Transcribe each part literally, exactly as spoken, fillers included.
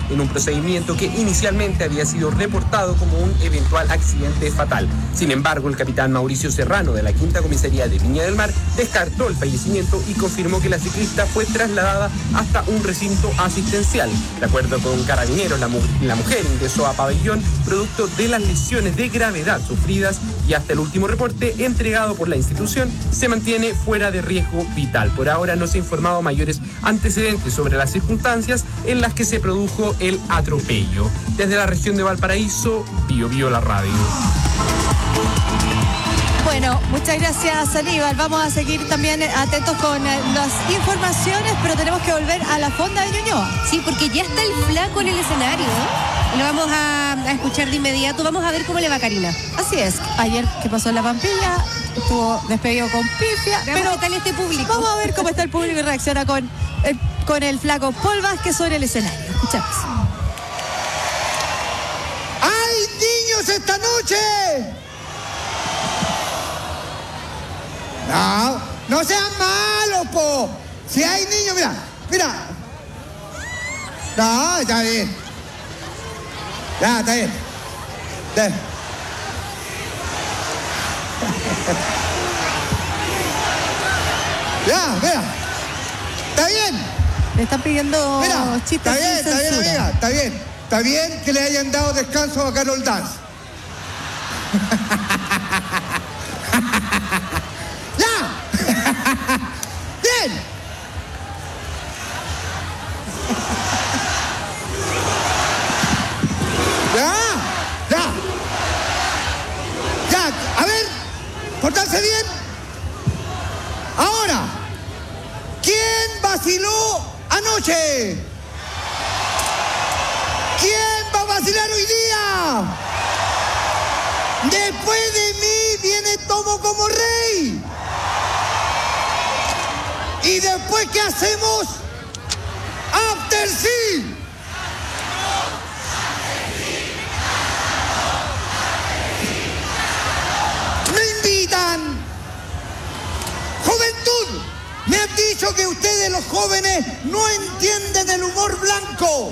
en un procedimiento que inicialmente había sido reportado como un eventual accidente fatal. Sin embargo, el capitán Mauricio Serrano de la Quinta Comisaría de Viña del Mar descartó el fallecimiento y confirmó que la ciclista fue trasladada hasta un recinto asistencial. De acuerdo con Carabineros, la, mu- la mujer ingresó a pabellón producto de las lesiones de gravedad sufridas y hasta el último reporte entregado por la institución se mantiene fuera de riesgo vital. Por ahora no se ha informado mayores antecedentes sobre las circunstancias en las que se produjo el atropello. Desde la región de Valparaíso, Bio Bio la radio. Bueno, muchas gracias, Aníbal. Vamos a seguir también atentos con eh, las informaciones, pero tenemos que volver a la fonda de Ñuñoa. Sí, porque ya está el flaco en el escenario, ¿eh? Lo vamos a, a escuchar de inmediato. Vamos a ver cómo le va a Karina. Así es. Ayer que pasó en La Pampilla, estuvo despedido con pifia. Veamos Pero qué tal este público. vamos a ver cómo está el público y reacciona con el, con el flaco Paul Vázquez sobre el escenario. Escuchamos. ¡Hay niños esta noche! No, no sean malos, po. Si hay niños, mira, mira. No, está bien. Ya, está bien. Ya. Ya, mira. Está bien. Le están pidiendo Mira, chistes está bien, sin está bien, censura. amiga, está bien. Está bien que le hayan dado descanso a Carol Dance. ¡Ya! ¡Bien! ¡Ya! ¡Ya! ¡Ya! A ver, portarse bien. Ahora, ¿quién vaciló anoche? ¿Quién va a vacilar hoy día? Después de mí viene Tomo como rey. ¿Y después qué hacemos? After sí. Me invitan. Juventud, me han dicho que ustedes los jóvenes no entienden el humor blanco.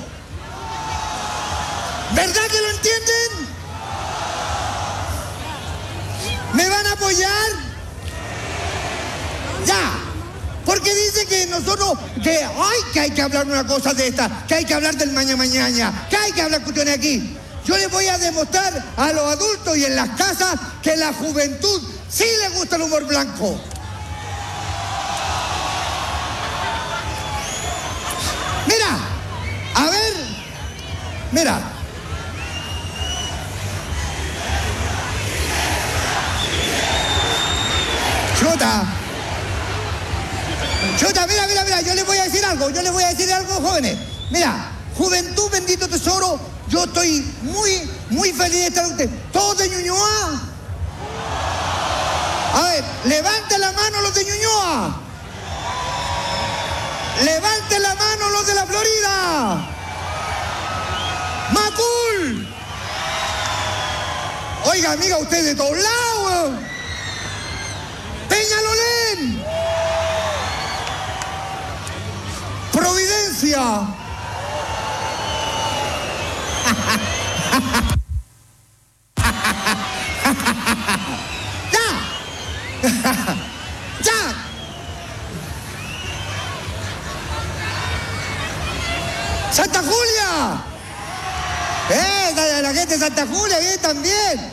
¿Verdad que lo entienden? ¿Me van a apoyar? Ya. Porque dice que nosotros, que ay, que hay que hablar una cosa de esta, que hay que hablar del mañana mañana, que hay que hablar cuestiones aquí. Yo les voy a demostrar a los adultos y en las casas que la juventud sí le gusta el humor blanco. Mira, a ver, mira. Chuta. Chuta, mira, mira, mira, yo les voy a decir algo, yo les voy a decir algo, jóvenes. Mira, juventud, bendito tesoro, yo estoy muy, muy feliz de estar con ustedes. ¿Todos de Ñuñoa? A ver, levanten la mano los de Ñuñoa. Levanten la mano los de la Florida. Macul. Oiga, amiga, ustedes de todos lados. Peñalolén. Providencia. ¡Ya! ¡Ya! ¡Santa Julia! ¡Eh! La, la gente de Santa Julia, bien también.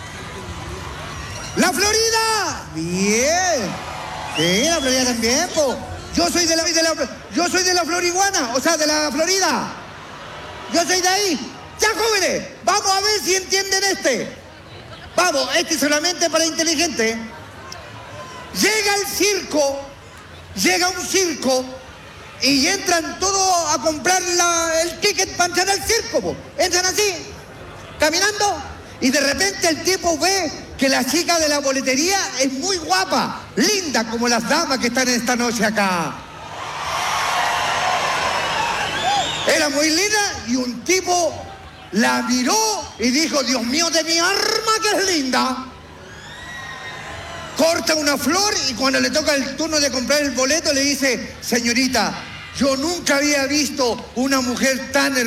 ¡La Florida! ¡Bien! Sí, la Florida también, po. Yo soy de la, de la, yo soy de la Floriguana, o sea, de la Florida. Yo soy de ahí. Ya, jóvenes, vamos a ver si entienden este. Vamos, este es solamente para inteligentes. Llega el circo, llega un circo y entran todos a comprar la, el ticket para entrar al circo, po. Entran así, caminando, y de repente el tipo ve que la chica de la boletería es muy guapa, linda como las damas que están esta noche acá. Era muy linda y un tipo la miró y dijo, Dios mío de mi arma que es linda. Corta una flor y cuando le toca el turno de comprar el boleto le dice, señorita, yo nunca había visto una mujer tan hermosa.